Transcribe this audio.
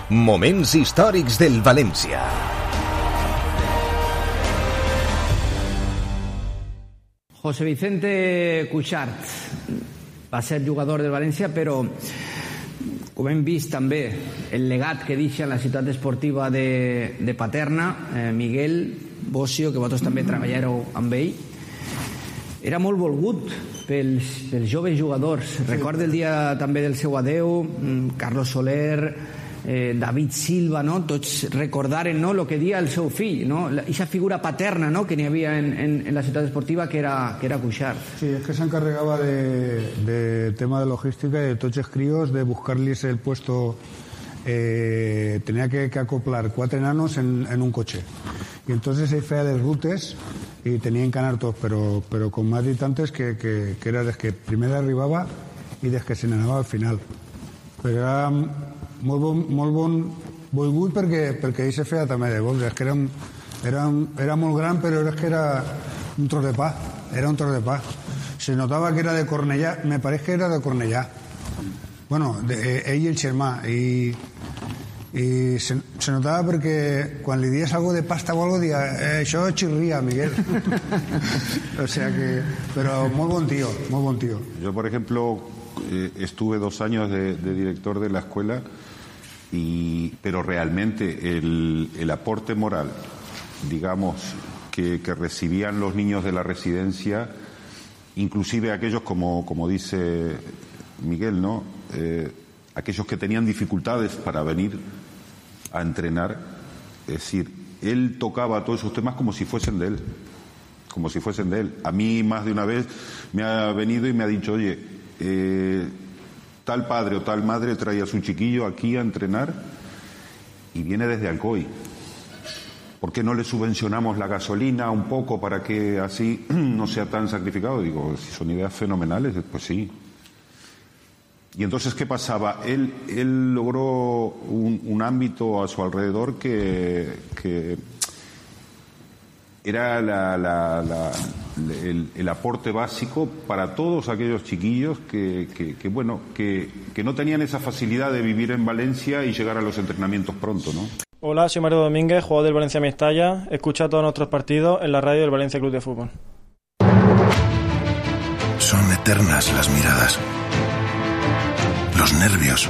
Moments històrics del València. José Vicente Cuixart va ser jugador del València, però com hem vist també el legat que deixa en la ciutat esportiva de Paterna, Miguel Bossio, que vosaltres també treballàreu amb ell, era molt volgut pels joves jugadors. Recorda el dia també del seu adeu, Carlos Soler, David Silva, no? Tots recordaren, no, el que dia el seu fill, no? Aquesta figura paterna, no?, que n'hi havia en la ciutat esportiva, que era Cuixart. Sí, es que se encargaba de tema de logística y de tots els críos, de buscarles el puesto. Tenía que acoplar 4 enanos en un coche, y entonces se feia les rutes y tenían que anar tots, pero con más habitantes que era des que primer arribava i des que se n'anava al final. Però era molt bon volgut perquè ell se feia també de gol. És que era molt gran, però és que era un tros de pa. Era un tros de pa. Se notava que era de Cornellà. Me pareix que era de Cornellà. Bueno, ell i el germà. I se notava perquè quan li dies algo de pasta o algo, dia, això xirria, Miguel. O sea que... Pero muy buen tío, muy buen tío. Yo, por ejemplo, estuve 2 años de director de la escuela, pero realmente el aporte moral, digamos, que recibían los niños de la residencia, inclusive aquellos, como dice Miguel, ¿no? Aquellos que tenían dificultades para venir a entrenar, es decir, él tocaba todos esos temas como si fuesen de él, como si fuesen de él. A mí más de una vez me ha venido y me ha dicho, oye, tal padre o tal madre trae a su chiquillo aquí a entrenar y viene desde Alcoy. ¿Por qué no le subvencionamos la gasolina un poco para que así no sea tan sacrificado? Digo, si son ideas fenomenales, pues sí. Y entonces, ¿qué pasaba? Él logró un ámbito a su alrededor que era el aporte básico para todos aquellos chiquillos que no tenían esa facilidad de vivir en Valencia y llegar a los entrenamientos pronto, ¿no? Hola, soy Mario Domínguez, jugador del Valencia Mestalla. Escucha todos nuestros partidos en la radio del Valencia Club de Fútbol. Son eternas las miradas, los nervios,